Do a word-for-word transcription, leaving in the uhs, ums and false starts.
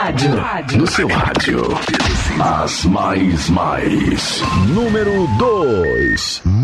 rádio. No seu rádio. As mais mais. Número dois.